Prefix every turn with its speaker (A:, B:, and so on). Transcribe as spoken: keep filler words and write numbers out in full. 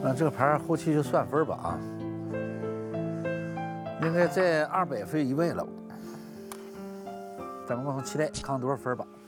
A: 那这个牌后期就算分吧啊，应该在二百分一位了。咱们往后期待看多少分吧。